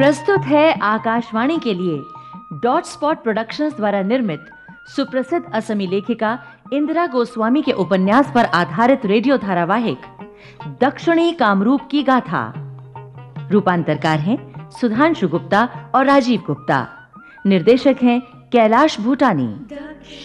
प्रस्तुत है आकाशवाणी के लिए डॉट स्पॉट प्रोडक्शंस द्वारा निर्मित सुप्रसिद्ध असमी लेखिका इंदिरा गोस्वामी के उपन्यास पर आधारित रेडियो धारावाहिक दक्षिणी कामरूप की गाथा। रूपांतरकार हैं सुधांशु गुप्ता और राजीव गुप्ता। निर्देशक हैं कैलाश भूटानी।